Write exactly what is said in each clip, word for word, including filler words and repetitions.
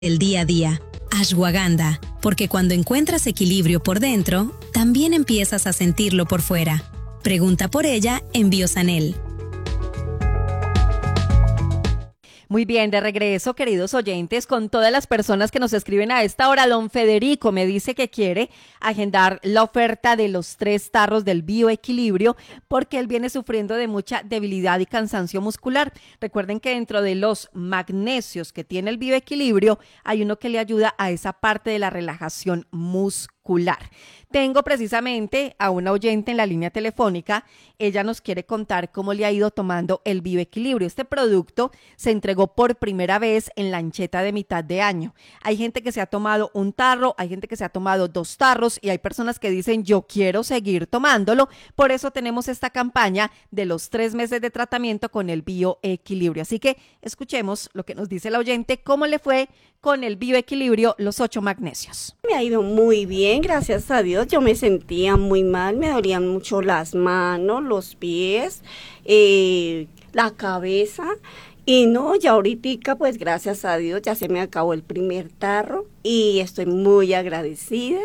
El día a día. Ashwagandha, porque cuando encuentras equilibrio por dentro, también empiezas a sentirlo por fuera. Pregunta por ella en Biosanel. Muy bien, de regreso, queridos oyentes, con todas las personas que nos escriben a esta hora. Don Federico me dice que quiere agendar la oferta de los tres tarros del bioequilibrio porque él viene sufriendo de mucha debilidad y cansancio muscular. Recuerden que dentro de los magnesios que tiene el bioequilibrio hay uno que le ayuda a esa parte de la relajación muscular. Tengo precisamente a una oyente en la línea telefónica. Ella nos quiere contar cómo le ha ido tomando el bioequilibrio. Este producto se entregó por primera vez en Lancheta de mitad de año. Hay gente que se ha tomado un tarro, hay gente que se ha tomado dos tarros y hay personas que dicen yo quiero seguir tomándolo. Por eso tenemos esta campaña de los tres meses de tratamiento con el bioequilibrio. Así que escuchemos lo que nos dice la oyente, cómo le fue con el bioequilibrio, los ocho magnesios. Me ha ido muy bien, gracias a Dios. Yo me sentía muy mal, me dolían mucho las manos, los pies, eh, la cabeza. Y no, ya ahorita, pues gracias a Dios, ya se me acabó el primer tarro y estoy muy agradecida.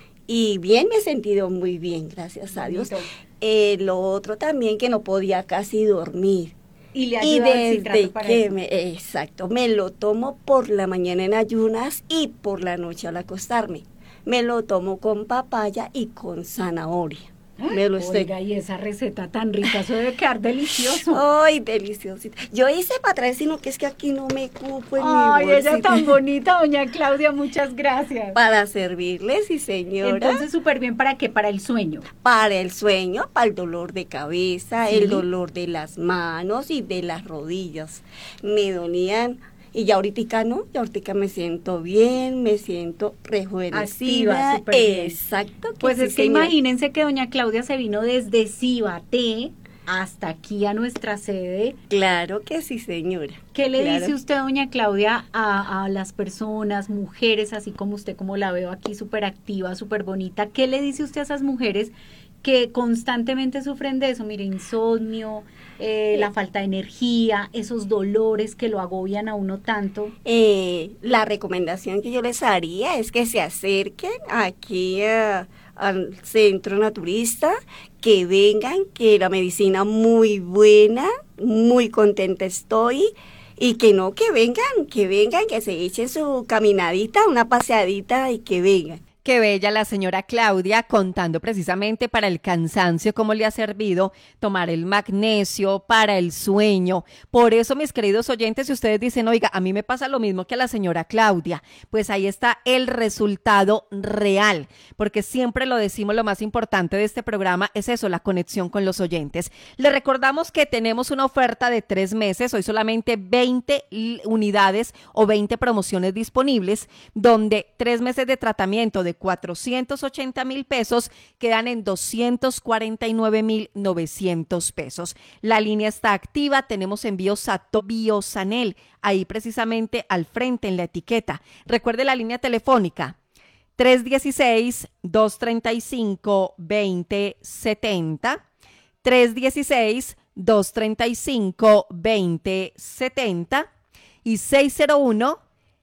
Y bien, me he sentido muy bien, gracias a Dios. Eh, lo otro también, que no podía casi dormir. Y le y ayuda desde para que eso. me, exacto, me lo tomo por la mañana en ayunas y por la noche al acostarme. Me lo tomo con papaya y con zanahoria. Ay, me lo estoy... Oiga, y esa receta tan rica, eso debe quedar delicioso. Ay, deliciosita. Yo hice para traer, sino que es que aquí no me cupo en Ay, mi bolsita. ella tan bonita, doña Claudia, muchas gracias. Para servirle, sí señora. Entonces, súper bien, ¿para qué? Para el sueño. Para el sueño, para el dolor de cabeza, ¿Sí? el dolor de las manos y de las rodillas. Me dolían, y ya ahorita no, ya ahorita me siento bien, me siento rejuvenecida. Activa, súper bien. Exacto. Que Pues sí, es que señora. imagínense que doña Claudia se vino desde Cibaté hasta aquí a nuestra sede. Claro que sí, señora. ¿Qué le Claro. dice usted, doña Claudia, a, a las personas, mujeres, así como usted, como la veo aquí, súper activa, súper bonita? ¿Qué le dice usted a esas mujeres que constantemente sufren de eso? Mire, insomnio, eh, la falta de energía, esos dolores que lo agobian a uno tanto. Eh, la recomendación que yo les haría es que se acerquen aquí a, al centro naturista, que vengan, que la medicina muy buena, muy contenta estoy, y que no, que vengan, que vengan, que se echen su caminadita, una paseadita y que vengan. Qué bella la señora Claudia contando precisamente para el cansancio cómo le ha servido tomar el magnesio para el sueño. Por eso, mis queridos oyentes, si ustedes dicen, oiga, a mí me pasa lo mismo que a la señora Claudia, pues ahí está el resultado real, porque siempre lo decimos, lo más importante de este programa es eso, la conexión con los oyentes. Les recordamos que tenemos una oferta de tres meses, hoy solamente veinte unidades o veinte promociones disponibles, donde tres meses de tratamiento de cuatrocientos ochenta mil pesos quedan en doscientos cuarenta y nueve mil novecientos pesos. La línea está activa, tenemos envíos a Biosanel, ahí precisamente al frente en la etiqueta. Recuerde la línea telefónica tres uno seis, dos tres cinco, dos cero siete cero, tres uno seis, dos tres cinco, dos cero siete cero y seis cero uno,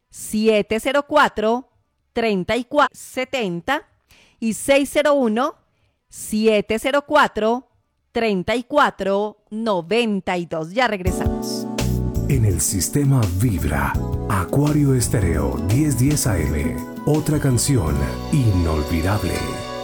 siete cero cuatro, treinta y cuatro setenta y seis cero uno, siete cero cuatro, treinta y cuatro noventa y dos. Ya regresamos. En el sistema Vibra, Acuario Estéreo diez diez A M, otra canción inolvidable.